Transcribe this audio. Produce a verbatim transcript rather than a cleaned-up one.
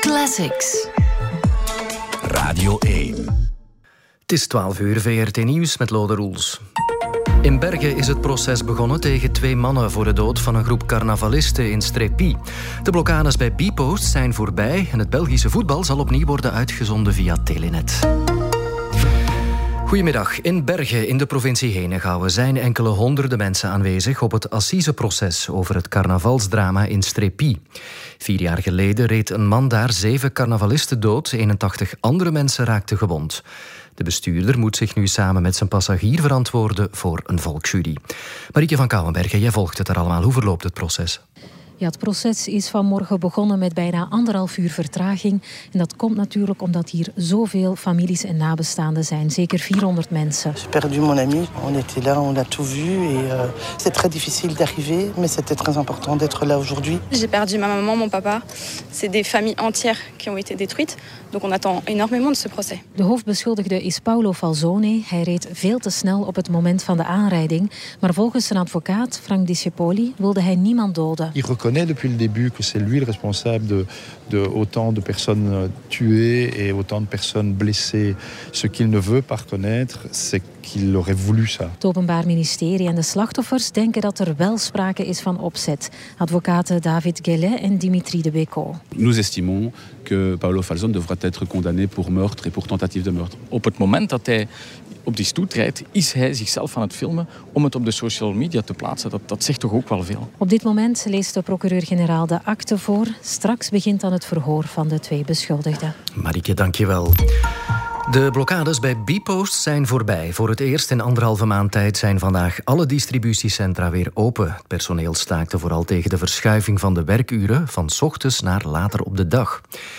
Classics. Radio één. Het is twaalf uur, V R T Nieuws met Lode Roels. In Bergen is het proces begonnen tegen twee mannen voor de dood van een groep carnavalisten in Strépy. De blokkades bij Bpost zijn voorbij en het Belgische voetbal zal opnieuw worden uitgezonden via Telenet. Goedemiddag. In Bergen in de provincie Henegouwen zijn enkele honderden mensen aanwezig op het assiseproces over het carnavalsdrama in Strépy. Vier jaar geleden reed een man daar zeven carnavalisten dood, eenentachtig andere mensen raakten gewond. De bestuurder moet zich nu samen met zijn passagier verantwoorden voor een volksjury. Marieke van Kouwenbergen, jij volgt het er allemaal. Hoe verloopt het proces? Ja, het proces is vanmorgen begonnen met bijna anderhalf uur vertraging. En dat komt natuurlijk omdat hier zoveel families en nabestaanden zijn. Zeker vierhonderd mensen. J'ai perdu mon ami. On était là, on a tout vu. Et euh, c'est très difficile d'arriver, mais c'était très important d'être là aujourd'hui. J'ai perdu ma maman, mon papa. C'est des familles entières qui ont été détruites. Donc on attend énormément de ce procès. De hoofdbeschuldigde is Paolo Falzone. Hij reed veel te snel op het moment van de aanrijding. Maar volgens zijn advocaat, Frank Discepoli, wilde hij niemand doden. Il reconnaît depuis le début que c'est lui le responsable de, de autant de personnes tuées et autant de personnes blessées. Ce qu'il ne veut pas reconnaître, c'est qu'il aurait voulu ça. Het Openbaar Ministerie en de slachtoffers denken dat er wel sprake is van opzet. Advocaten David Guélet en Dimitri de Becco. Nous estimons que Paolo Falzone devrait être condamné pour meurtre et pour tentative de meurtre. Op het moment dat hij op die stoet rijdt, is hij zichzelf aan het filmen om het op de social media te plaatsen. Dat, dat zegt toch ook wel veel. Op dit moment leest de procureur-generaal de akte voor. Straks begint dan het verhoor van de twee beschuldigden. Marieke, dank je wel. De blokkades bij Bpost zijn voorbij. Voor het eerst in anderhalve maand tijd zijn vandaag alle distributiecentra weer open. Het personeel staakte vooral tegen de verschuiving van de werkuren van 's ochtends naar later op de dag.